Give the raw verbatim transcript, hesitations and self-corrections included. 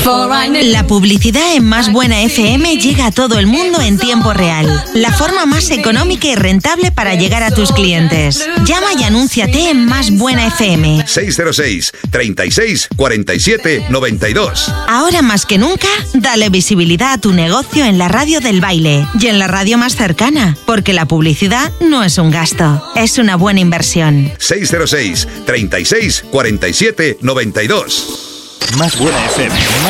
La publicidad en Más Buena F M llega a todo el mundo en tiempo real. La forma más económica y rentable para llegar a tus clientes. Llama y anúnciate en Más Buena F M. seis cero seis, treinta y seis, cuarenta y siete, noventa y dos. Ahora más que nunca, dale visibilidad a tu negocio en la radio del baile y en la radio más cercana, porque la publicidad no es un gasto, es una buena inversión. seis cero seis, treinta y seis, cuarenta y siete, noventa y dos. Más Buena F M.